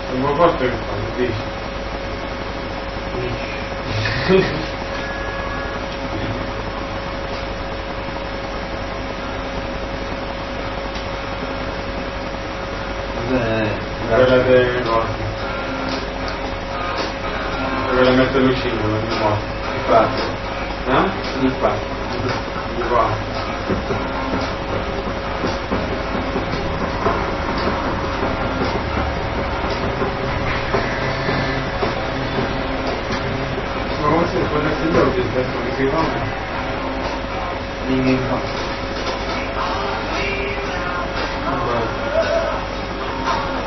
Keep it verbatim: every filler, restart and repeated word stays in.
Ma posto che fa? Dici? Quella delle cose. Quella mette lucino, non mi muovo. Di quattro. Eh? Di quattro. Di qua. Ma come se potesse dire che questo che si fa? Lingue in